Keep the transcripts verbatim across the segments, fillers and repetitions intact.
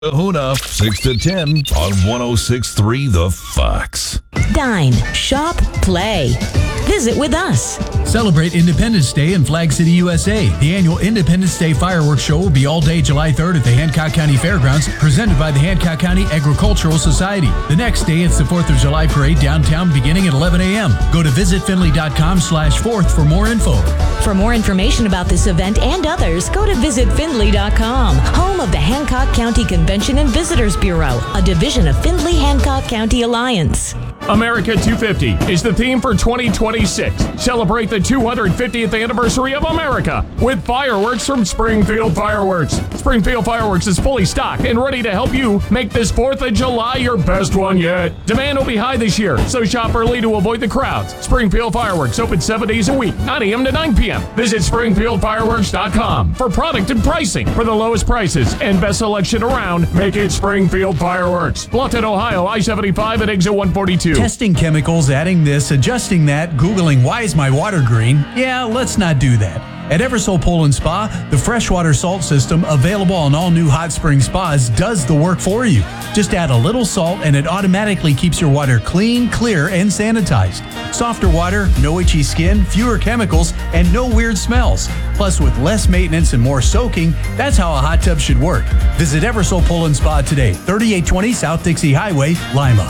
Kahuna, six to ten on one oh six point three The Fox. Dine, shop, play. Visit with us. Celebrate Independence Day in Flag City, U S A. The annual Independence Day fireworks show will be all day July third at the Hancock County Fairgrounds, presented by the Hancock County Agricultural Society. The next day, it's the fourth of July parade downtown beginning at eleven a.m. Go to visit finley dot com slash fourth for more info. For more information about this event and others, go to visit finley dot com, home of the Hancock County Convention and Visitors Bureau, a division of Findlay Hancock County Alliance. America two fifty is the theme for twenty twenty-six. Celebrate the two hundred fiftieth anniversary of America with fireworks from Springfield Fireworks. Springfield Fireworks is fully stocked and ready to help you make this fourth of July your best one yet. Demand will be high this year, so shop early to avoid the crowds. Springfield Fireworks open seven days a week, nine a.m. to nine p.m. Visit springfield fireworks dot com for product and pricing. For the lowest prices and best selection around, make it Springfield Fireworks. Bluffton, Ohio, I seventy-five at exit one forty-two. Testing chemicals, adding this, adjusting that, Googling, why is my water green? Yeah, let's not do that. At Eversole Pool and Spa, the freshwater salt system available on all new hot spring spas does the work for you. Just add a little salt and it automatically keeps your water clean, clear, and sanitized. Softer water, no itchy skin, fewer chemicals, and no weird smells. Plus, with less maintenance and more soaking, that's how a hot tub should work. Visit Eversole Pool and Spa today, thirty-eight twenty South Dixie Highway, Lima.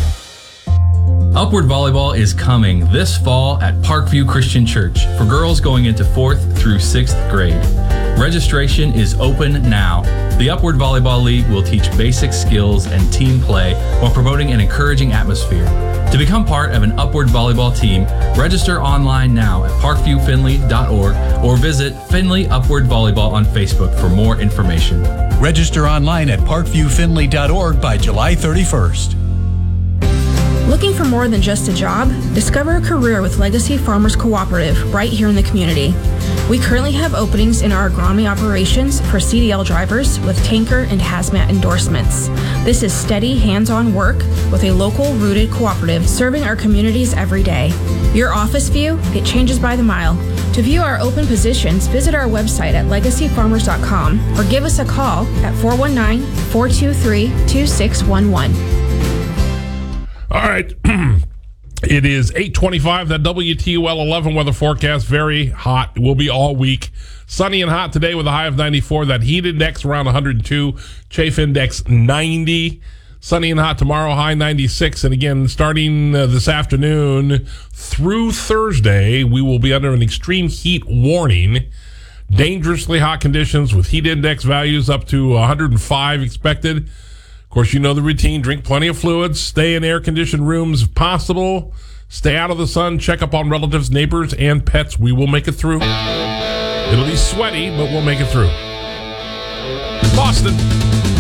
Upward Volleyball is coming this fall at Parkview Christian Church for girls going into fourth through sixth grade. Registration is open now. The Upward Volleyball League will teach basic skills and team play while promoting an encouraging atmosphere. To become part of an Upward Volleyball team, register online now at parkview finley dot org or visit Finley Upward Volleyball on Facebook for more information. Register online at parkview finley dot org by July thirty-first. Looking for more than just a job? Discover a career with Legacy Farmers Cooperative right here in the community. We currently have openings in our agronomy operations for C D L drivers with tanker and hazmat endorsements. This is steady, hands-on work with a local rooted cooperative serving our communities every day. Your office view? It changes by the mile. To view our open positions, visit our website at legacy farmers dot com or give us a call at four one nine, four two three, two six one one. All right. It is eight twenty-five. That W T U L eleven weather forecast, very hot. It will be all week. Sunny and hot today with a high of ninety-four. That heat index around one hundred two. Chafe index ninety. Sunny and hot tomorrow, high ninety-six. And again, starting uh, this afternoon through Thursday, we will be under an extreme heat warning. Dangerously hot conditions with heat index values up to one hundred five expected. Of course, you know the routine. Drink plenty of fluids. Stay in air-conditioned rooms if possible. Stay out of the sun. Check up on relatives, neighbors, and pets. We will make it through. It'll be sweaty, but we'll make it through. Boston.